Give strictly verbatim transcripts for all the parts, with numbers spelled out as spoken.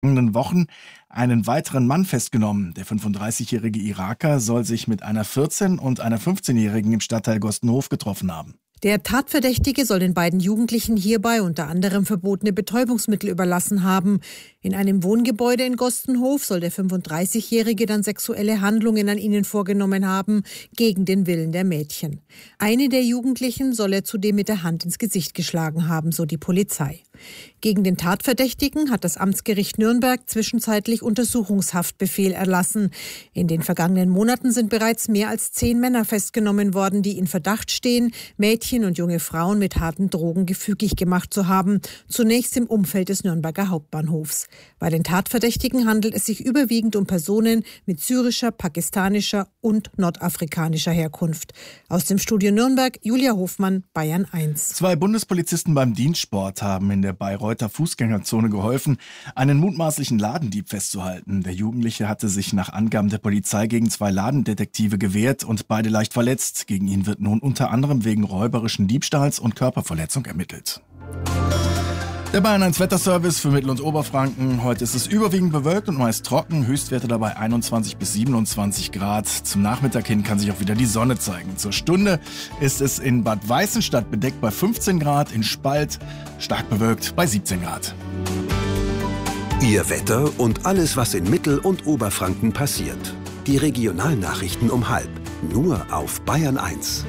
vergangenen Wochen einen weiteren Mann festgenommen. Der fünfunddreißigjährige Iraker soll sich mit einer vierzehn- und einer fünfzehnjährigen im Stadtteil Gostenhof getroffen haben. Der Tatverdächtige soll den beiden Jugendlichen hierbei unter anderem verbotene Betäubungsmittel überlassen haben. In einem Wohngebäude in Gostenhof soll der fünfunddreißigjährige dann sexuelle Handlungen an ihnen vorgenommen haben, gegen den Willen der Mädchen. Eine der Jugendlichen soll er zudem mit der Hand ins Gesicht geschlagen haben, so die Polizei. Gegen den Tatverdächtigen hat das Amtsgericht Nürnberg zwischenzeitlich Untersuchungshaftbefehl erlassen. In den vergangenen Monaten sind bereits mehr als zehn Männer festgenommen worden, die in Verdacht stehen, Mädchen und junge Frauen mit harten Drogen gefügig gemacht zu haben, zunächst im Umfeld des Nürnberger Hauptbahnhofs. Bei den Tatverdächtigen handelt es sich überwiegend um Personen mit syrischer, pakistanischer und nordafrikanischer Herkunft. Aus dem Studio Nürnberg, Julia Hofmann, Bayern eins. Zwei Bundespolizisten beim Dienstsport haben in der Bayreuther Fußgängerzone geholfen, einen mutmaßlichen Ladendieb festzuhalten. Der Jugendliche hatte sich nach Angaben der Polizei gegen zwei Ladendetektive gewehrt und beide leicht verletzt. Gegen ihn wird nun unter anderem wegen räuberischen Diebstahls und Körperverletzung ermittelt. Der Bayern eins Wetterservice für Mittel- und Oberfranken. Heute ist es überwiegend bewölkt und meist trocken. Höchstwerte dabei einundzwanzig bis siebenundzwanzig Grad. Zum Nachmittag hin kann sich auch wieder die Sonne zeigen. Zur Stunde ist es in Bad Weißenstadt bedeckt bei fünfzehn Grad, in Spalt stark bewölkt bei siebzehn Grad. Ihr Wetter und alles, was in Mittel- und Oberfranken passiert. Die Regionalnachrichten um halb. Nur auf Bayern eins.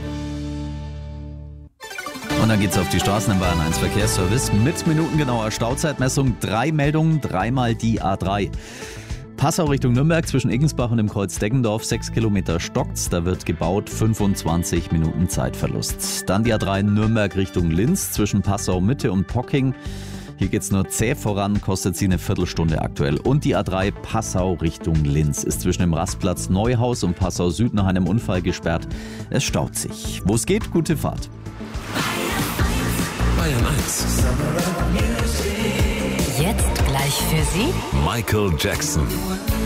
Und dann geht's auf die Straßen im Bayern eins Verkehrsservice mit minutengenauer Stauzeitmessung. Drei Meldungen, dreimal die A drei. Passau Richtung Nürnberg zwischen Igensbach und dem Kreuz Deggendorf, sechs Kilometer stockt's. Da wird gebaut, fünfundzwanzig Minuten Zeitverlust. Dann die A drei Nürnberg Richtung Linz zwischen Passau Mitte und Pocking. Hier geht's nur zäh voran, kostet sie eine Viertelstunde aktuell. Und die A drei Passau Richtung Linz ist zwischen dem Rastplatz Neuhaus und Passau Süd nach einem Unfall gesperrt. Es staut sich. Wo es geht, gute Fahrt. Bayern eins. Jetzt gleich für Sie Michael Jackson.